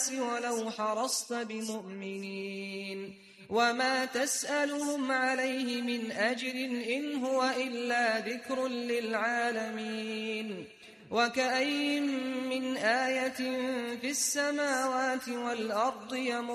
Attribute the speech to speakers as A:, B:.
A: الناس ولو حرصت بمؤمنين وما تسألهم عليه من أجر إن هو إلا ذكر للعالمين وكأين من آية في السماوات والأرض